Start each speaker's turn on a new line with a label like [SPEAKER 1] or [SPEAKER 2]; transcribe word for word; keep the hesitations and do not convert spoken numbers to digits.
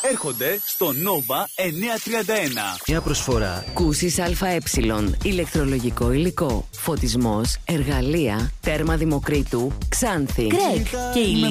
[SPEAKER 1] έρχονται στο Nova εννιακόσια τριάντα ένα.
[SPEAKER 2] Μια προσφορά.
[SPEAKER 3] Κούσης ΑΕ, ηλεκτρολογικό υλικό, φωτισμός, εργαλεία, τέρμα Δημοκρίτου, Ξάνθη.
[SPEAKER 4] Γκρέκ και η